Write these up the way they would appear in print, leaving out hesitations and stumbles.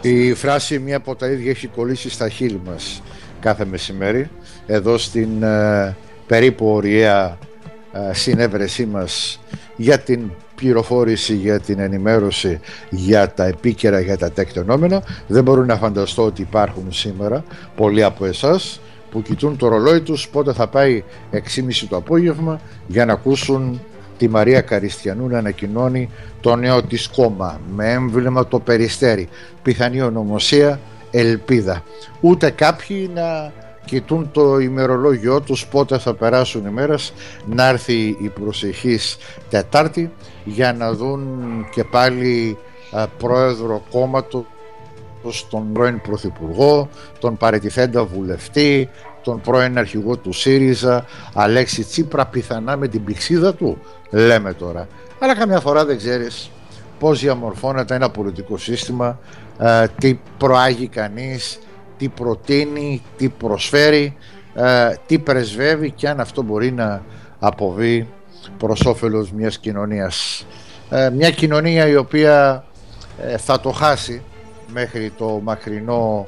Η φράση «μία από τα ίδια» έχει κολλήσει στα χείλη μας κάθε μεσημέρι εδώ στην περίπου ωριαία συνέβρεσή μας για την πληροφόρηση, για την ενημέρωση, για τα επίκαιρα, για τα τεκτενόμενα. Δεν μπορώ να φανταστώ ότι υπάρχουν σήμερα πολλοί από εσάς που κοιτούν το ρολόι τους πότε θα πάει 6.30 το απόγευμα για να ακούσουν τη Μαρία Καριστιανού να ανακοινώνει το νέο της κόμμα με έμβλημα το Περιστέρι, πιθανή ονομοσία Ελπίδα. Ούτε κάποιοι να κοιτούν το ημερολόγιο τους πότε θα περάσουν οι μέρες, να έρθει η προσεχής Τετάρτη για να δουν και πάλι πρόεδρο κόμματος, τον πρώην πρωθυπουργό, τον παραιτηθέντα βουλευτή, τον πρώην αρχηγό του ΣΥΡΙΖΑ Αλέξη Τσίπρα, πιθανά με την πηξίδα του, λέμε τώρα. Αλλά καμιά φορά δεν ξέρεις πώς διαμορφώνεται ένα πολιτικό σύστημα, τι προάγει κανείς, τι προτείνει, τι προσφέρει, τι πρεσβεύει και αν αυτό μπορεί να αποβεί προς όφελος μιας κοινωνίας. Μια κοινωνία η οποία θα το χάσει μέχρι το μακρινό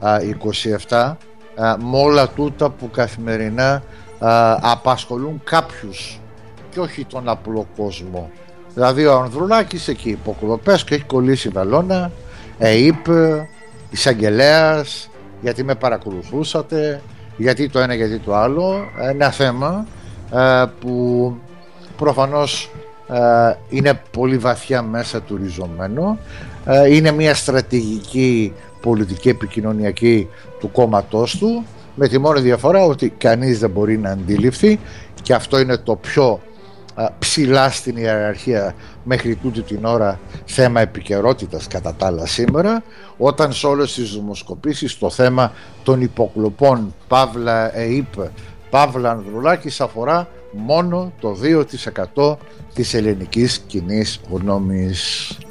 27 με όλα τούτα που καθημερινά απασχολούν κάποιους και όχι τον απλό κόσμο. Δηλαδή ο Ανδρουλάκης εκεί υποκλοπές και έχει κολλήσει βαλώνα, ΕΥΠ, εισαγγελέας, γιατί με παρακολουθούσατε, γιατί το ένα, γιατί το άλλο. Ένα θέμα που προφανώς είναι πολύ βαθιά μέσα του ριζωμένο. Είναι μια στρατηγική πολιτική επικοινωνιακή του κόμματός του, με τη μόνη διαφορά ότι κανείς δεν μπορεί να αντιληφθεί, και αυτό είναι το πιο ψηλά στην ιεραρχία μέχρι τούτη την ώρα θέμα επικαιρότητας κατά τα άλλα σήμερα, όταν σε όλες τις δημοσκοπήσεις το θέμα των υποκλοπών Παύλα ΕΥΠ, Παύλα Ανδρουλάκης αφορά μόνο το 2% της ελληνικής κοινής γνώμης.